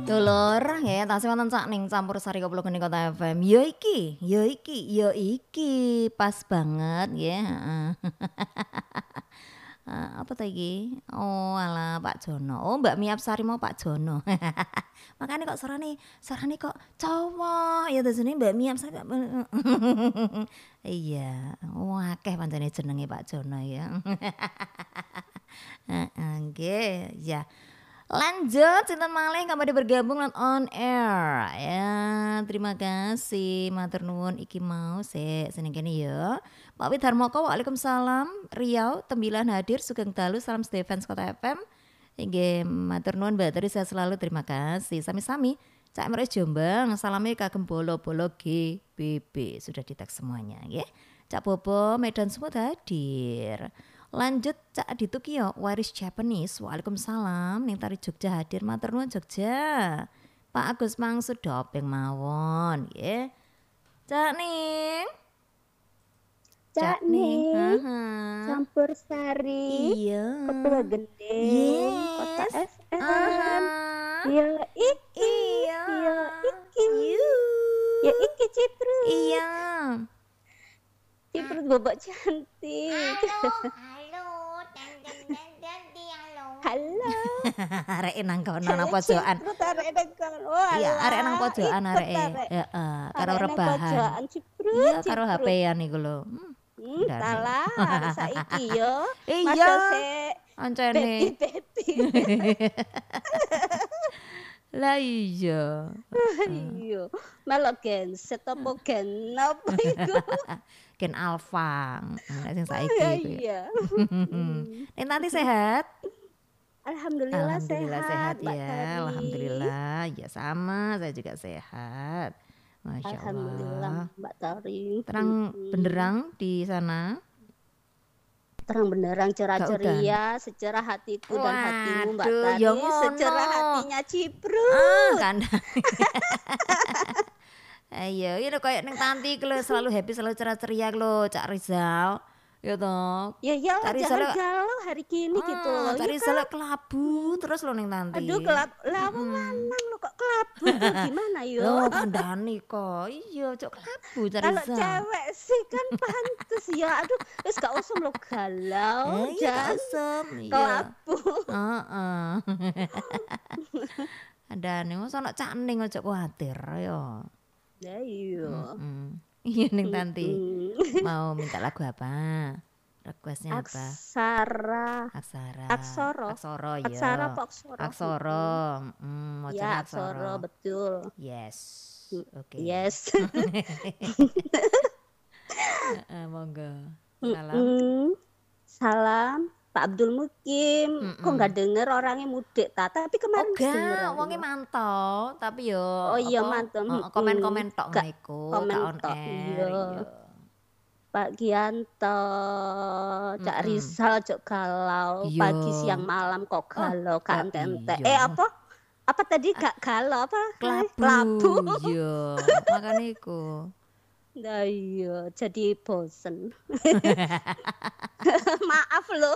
Dulur nggih tasih wonten Cakning campur sari koplo geni Kota FM. Ya iki pas banget nggih, heeh. Apa ta iki? Oh alah Pak Jono. Oh Mbak Miapsari mau Pak Jono. Makane kok suarane kok cowok ya jenenge Mbak Miapsari. Iya, akeh pancene jenenge Pak Jono ya. Heeh, nggih, ya. Lanjut, sinten malih kembali bergabung on air. Ya, terima kasih. Matur nuwun iki mau seneng kene ya. Pak Widarmoko, waalaikumsalam. Riau, Tembilan hadir, Sugeng Dalu, salam Stevens Kota FM. Nggih, matur nuwun Mbak Tari saya selalu terima kasih. Sami-sami. Cak Emre Jombang, salamnya kagem bolo-bolo GBB. Sudah di-tag semuanya ya. Cak Bobo, Medan Sumut hadir. Lanjut Cak Ditukio Waris Japanese. Waalaikumsalam. Ning tari Jogja hadir matur nuwun Jogja. Pak Agus Mangsud dopeng mawon nggih. Cak Ning. Cak Ning. Campur sari. Iya. Kota Gendeng. Kota FM. Ya iki. Iya. Ya iki. Ya iki Ciprut. Iya. Ciprut bobok cantik. Halo, halo. Halo. Arek nang kono nang pojokan. Ciprut arek nang kono. Oh, Iya, alah, arek nang pojokan ikut areke. arek. Heeh, karo Arek nang rebahan. pojokan, Ciprut. Iya, karo Ciprut. HP-an iku lho. Dane. Salah, harus saiki yo. Iya. Masa sik Ancene. beti. Lah iya. Iya, melok genset apa genop iku. Gen Alfa. Nek sing saiki iku ya. Iya. Nek nanti sehat? Alhamdulillah sehat Mbak ya. Tari. Alhamdulillah. Ya sama, saya juga sehat. Masya Alhamdulillah Allah. Mbak Tari. Terang benderang di sana. Terang benderang cerah Gak ceria, secerah hatiku dan hatimu Mbak Waduh, Tari, ya ngono. secerah hatinya Ciprut. Kandang. Ayo, ini kayak neng tanti lo selalu happy, selalu cerah ceria lo, Cak Rizal. Ya toh. Ya ya Cak jangan Rizal. galau hari gini gitu loh. Cak Ya Rizal kelabu terus lo neng tanti. aduh kelap, lah wong lanang lo kok kelabu tuh gimana yo? Lo kandani kok. Iya, cok kelabu Cak Kalau Rizal. cewek sih kan pantes ya. Aduh, wis gak usah lo galau, Iya, jangan asem. Iya. kelabu. Heeh. Ada nih, masa nak Cak Ning ojo kuatir ya. Ya iya. Iya neng tanti. Mau minta lagu apa? Requestnya apa? Aksara. Aksara. Aksoro. ya. Aksara apa aksara? Aksoro. Mau Ya, aksoro. aksara betul. Yes. Oke. Yes. Monggo. Salam. Salam Pak Abdul Mukim. Kok nggak denger orangnya mudik ta? Tapi kemarin denger. Enggak, wonge mantau, tapi yo Oh iya, apa, mantau. komen-komen tok Gak niku, komen gak on tok, air. iya. Iya. Pak Gianto, Cak Rizal cok galau, Iya. pagi siang malam kok galau, lah gak ente. iya. Apa? Apa tadi gak galau apa? Kelabu. Iya, makane iku. Nah iya, jadi bosen. Maaf loh.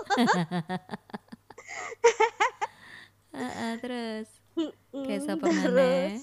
Terus kayak sapa Terus maneh?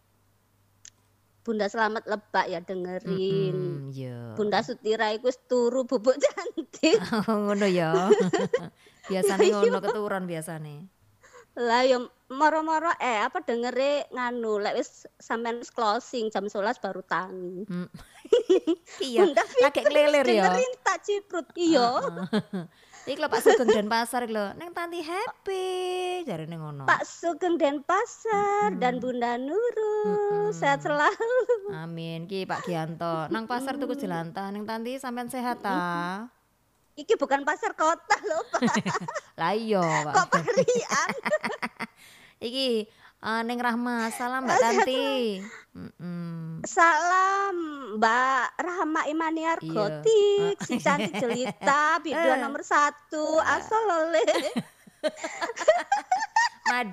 Bunda Selamat Lebak ya dengerin. Iya. Bunda Sutira iku wis turu bubuk cantik. Ngono ya. Biasane ngono keturun biasane. Lah yo moro-moro apa dengere nganu lek wis sampean wis closing jam 11 baru tangi. Iya, Bunda lagi kelilir ya. dengerin tak Ciprut iya. Iki lho Pak Sugeng Denpasar iki lho, ning Tanti happy jarene ngono. Pak Sugeng Denpasar dan Bunda Nurul sehat selalu. Amin. Ki Pak Gianto, nang pasar tuku jelantah ning Tanti sampean sehat ta? Iki bukan pasar kota loh Pak. Lah iya, Pak. Kok parian? Iki ning Rahma, salam Mbak Tanti. Salam Mbak Rahma Imaniar Iya. Gotik, si cantik jelita, biduan nomor 1, asal lole.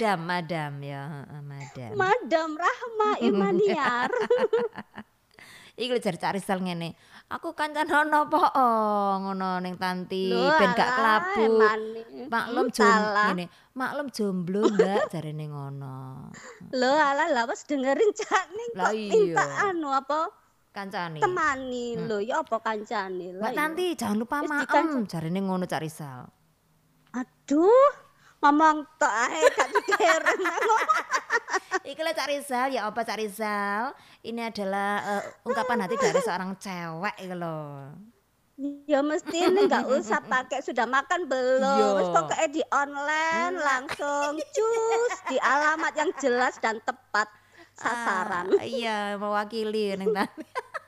Madam ya, madam. Madam Rahma Imaniar. Iki lho jare Cak Rizal ngene. Aku kancan ono po ngono ning Tanti Lho ben gak alah kelabu. emane. Maklum Salah. ngene. Maklum jomblo Mbak jarene ngono. Lho alah lah wis dengerin Cak Ning Lah kok minta iya. anu apa Kancane. temani lho ya apa kancane lah Mbak ya. Tanti jangan lupa Wis maem jarene ngono Cak Rizal. Aduh, ngomong tok ae gak dikirim. Iki lho Cak Rizal, ya apa Cak Rizal? Ini adalah ungkapan hati dari seorang cewek iki lho. Ya mesti ini nggak usah pakai sudah makan belum. Iya. Wis pokoknya di online langsung cus di alamat yang jelas dan tepat sasaran. Iya, mewakili ning Tanti.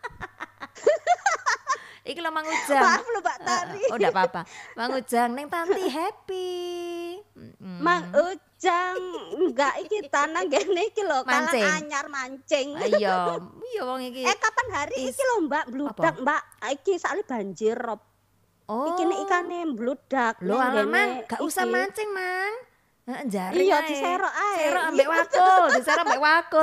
Iki lho Mang Ujang. Maaf lho Mbak Tari. Oh, enggak apa-apa. Mang Ujang ning Tanti happy. Mang Ujang enggak iki tanah gene iki lho kalang Mancing. anyar mancing. Iya, iya wong iki. Kapan hari iki lho Mbak bludak Mbak. Iki soalnya banjir rob. Oh. Iki nek ikane bludak. Lho neng alah gene Mang, gak usah iki. mancing Mang. Heeh, jare. Iya ae. diserok ae. Serok ambek wakul, diserok ambek wakul.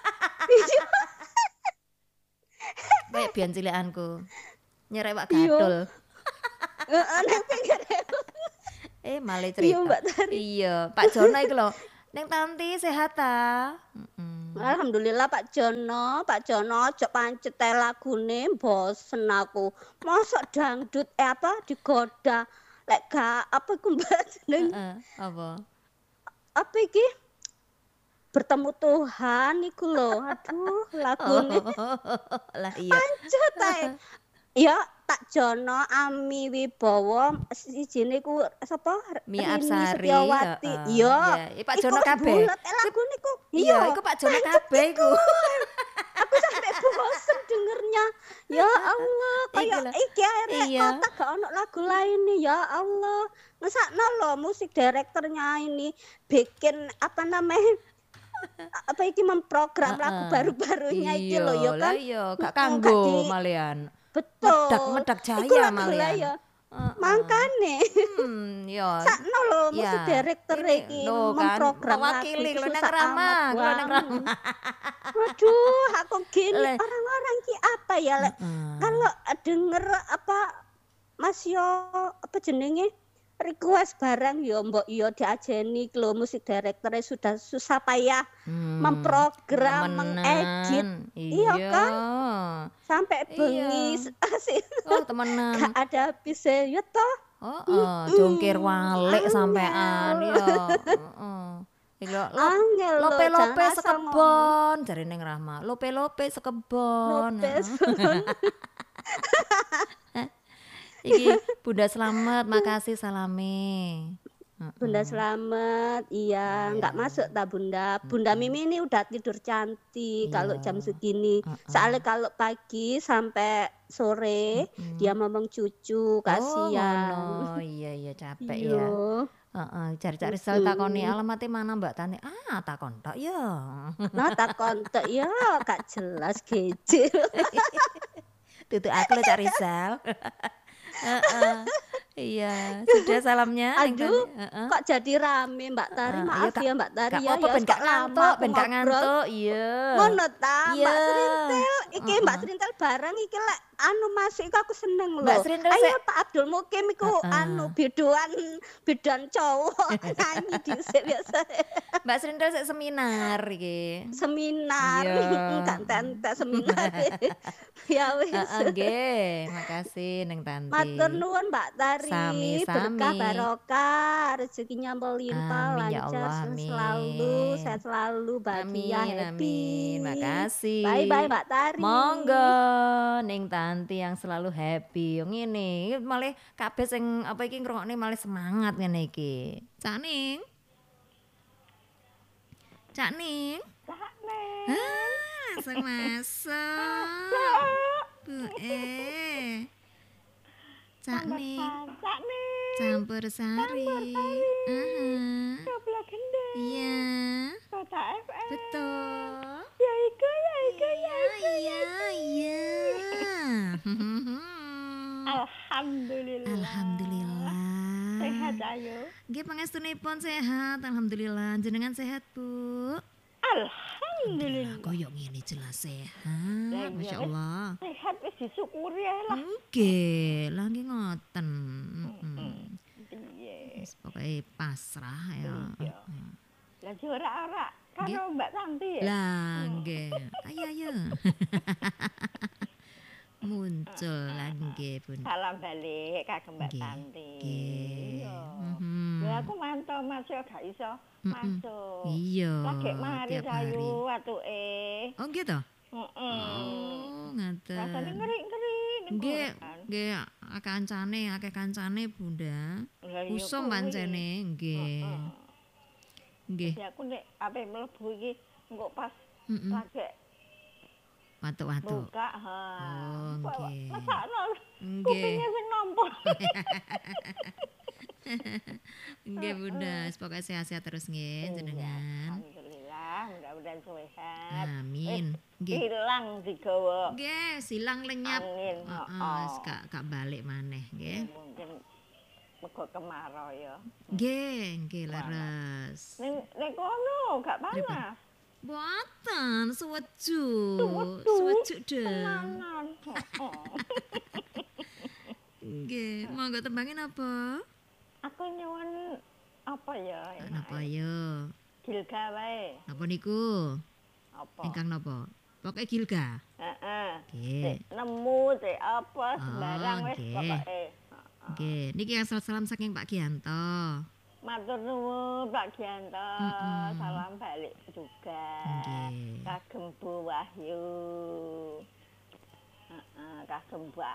Kayak biyen cilikanku. Nyerewak Iya. gadul. Heeh nang pinggir. Malah Iya cerita. Mbak Tari. Iya, Pak Jono iki lho. Ning Tanti sehat ta? Alhamdulillah Pak Jono ojo pancet ae lagune bosen aku. Mosok dangdut apa digoda. Lek gak apa iku Mbak jeneng Heeh, apa? apa iki? Bertemu Tuhan iku lho. Aduh, lagune Lah iya. pancet ae. Ya Tak Jono Ami Wibowo sijine ku sapa? Mia Rini Absari. Setiawati. heeh. Iya. Iya, Pak Jono kabeh. Bulet lagune ku. Iya, iku Pak Jono kabeh iku. Aku sampai bosen dengernya. Ya Allah, kayak lho. iki arek Iya. kota gak ono lagu lain nih. Ya Allah. Ngesakno loh musik direkturnya ini bikin apa namanya? Apa iki memprogram lagu baru-barunya iki Iya, loh ya lah kan. iya, gak Gak kanggo di- malian. Betul. Medak Iku jaya lagu lah malian. ya. Heeh. Makane Iya. sakno loh musik Iya, direktur ini iki lho kan, memprogram mewakili lagu lho iki nang susah Rama, amat lho nang banget. Rama. Waduh, aku gini Le. orang-orang ki apa ya lek Heeh. kalau denger apa Mas yo apa jenenge request barang yo mbok yo diajeni lho musik direkturnya sudah susah payah memprogram, mengedit Iya Iya kan? sampai Iya. bengi asik Oh temenan. gak ada habisnya ya toh. Oh, jongkir walik sampean ya. Heeh. Iki lho, Angel lho, lope-lope jangan asal sekebon jare ning Rahma. Lope-lope sekebon. Lopes. Iki Bunda Slamet, makasih salame. Bunda Selamat, iya, nggak masuk tak Bunda. Bunda Mimi ini udah tidur cantik kalau jam segini. Soalnya kalau pagi sampai sore dia ngomong cucu, kasihan. Oh, iya iya capek Iya. ya. Heeh, cari-cari sel takoni alamatnya mana Mbak Tani. Takon tok ya. Nah, tak kontak ya, gak jelas kecil. Tutu aku le cari sel. Heeh. Iya, sudah salamnya. Neng Aduh, Tani. Heeh. kok jadi rame Mbak Tari? Maaf Iya, ya Mbak Tari Gak ya. apa-apa Ya, ben gak kok lama ngantuk, aku ben gak ngobrol. ngantuk. Iya. Ngono ta, Mbak Iya. Serintil. Iki Mbak Serintil bareng iki lek anu masuk iku aku seneng lho. Mbak Serintil Ayo sik- Pak Abdul Mukim iku anu biduan cowok nyanyi dhisik biasa. Mbak Srintil sik seminar iki. Seminar, Iya. gak entek seminar. Ya wis. Heeh, nggih. Makasih Neng Tanti. Matur nuwun Mbak Tari, Sami-sami. berkah barokah, rezekinya melimpah, Amin, ya lancar Allah, amin. selalu, sehat selalu, bahagia, Amin, happy. amin. Makasih. Bye-bye Mbak Tari. Monggo Ning Tanti yang selalu happy. Yang ini malah kabeh sing apa iki ngrungokne malah semangat ngene iki. Cak Ning. Cak Ning. Langsung masuk. Bu Cak Ning. Campur sari. Iya. Betul. Iya. Alhamdulillah. Alhamdulillah. Sehat ayo. Nggih pangestunipun sehat, alhamdulillah. Jenengan sehat, Bu? Alhamdulillah. Alhamdulillah. Koyo ngene jelas Lah sehat. iya, Masya wis Allah. sehat wis disyukuri ae lah. Nggih, lah nggih ngoten. Piye? Wis pokoke pasrah ya. Iya. Lah ora karo Mbak Tanti ya. Lah nggih. Ayo. Muncul lah nggih, Bun. Salam balik kagem Mbak Nggih, Tanti. nggih. Iya. Mhm. Lah aku mantau Mas yo gak iso masuk. Iya. Lagi mari tiap hari. sayu watuke. Oh gitu? Heeh. Oh, ngaten. Rasane ngeri-ngeri. Nggih, akeh kancane Bunda. Lah iya Usum kuwi. pancene, nggih. Nggih. Ya aku nek ape mlebu iki engko pas Heeh. lagi Watuk-watuk. buka Oh, nggih. Masakno Nggih. kupinge sing nampa. Nggih Bunda, pokoke sehat-sehat terus nggih jenengan. Alhamdulillah, mudah-mudahan sehat. Amin. Nggih. Hilang digawa Nggih, silang lenyap. angin. Heeh, wis gak balik maneh nggih. Mungkin mergo kemarau ya. Nggih leres. Ning kono gak panas. Boten suweju. Suweju? Suweju deh. Tenanan. Nggih, monggo tembangin apa? Aku nyuwun apa ya? Napa yo? Gilga wae. Napa niku? Apa? Ingkang napa? Pokoke Gilga. Heeh. Nggih. Nemu teh apa sembarang wis nggih. pokoke. Nggih, niki yang salam saking Pak Gianto. Matur nuwun Pak Gianto. Mm-mm. Salam balik juga. Nggih. Kagem Bu Wahyu. Kagem Mbak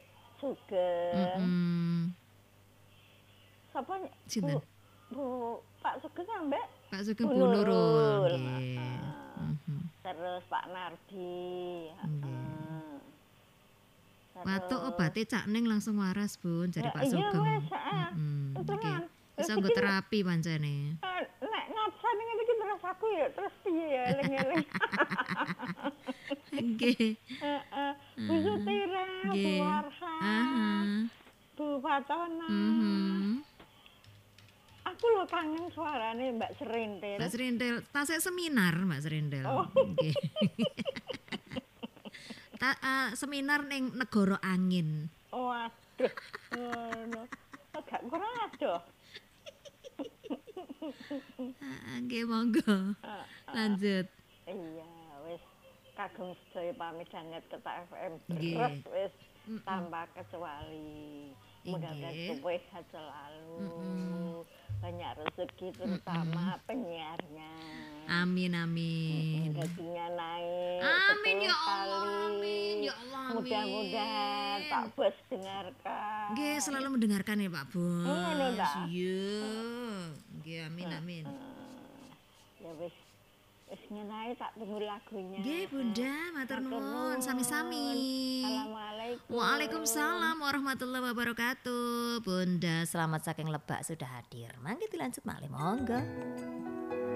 Sugeng. Sapa Sinten? Bu Pak Sugeng ambek Pak Sugeng Bu Bu Nurul. Nurul. Nggih. Heeh. Mhm. Terus Pak Nardi. Watuk obate Cak Ning langsung waras, Bun, jare Pak Iya Sugeng. wes, heeh. Nggih. Tenan. Iso nggo terapi pancene. Nek ngabsen ngene iki terus aku ya terus piye ya eling-eling. Nggih. Heeh. Bu Sutira, Bu Nggih. Warsa, Aha. Bu Fatona. Mhm. Aku lho kangen suarane Mbak Serintil. Mbak Serintil, tasik seminar Mbak Serintil. Oh. Nggih. Seminar ning Negara Angin. Waduh. Ngono. Agak kurang adoh. Nggih, monggo. Lanjut. Iya, wis kagem sedaya pamit danget Ketak FM Nggih. terus wis tanpa kecuali. Mudah-mudahan Nggih. sehat selalu. Banyak rezeki terutama penyiarnya. Amin amin. Gajinya naik. Amin 10 ya Allah, kali. amin ya Allah, amin. Mudah-mudahan Pak Bos dengarkan. Nggih, selalu mendengarkan ya Pak Bos. Ngono ta? Iya. Nggih, amin amin. Ya wis ngenae tak tunggu lagunya. Nggih, Bunda, matur nuwun sami-sami. Assalamualaikum. Waalaikumsalam warahmatullahi wabarakatuh. Bunda, selamat saking Lebak sudah hadir. Mangke dilanjut malih, monggo.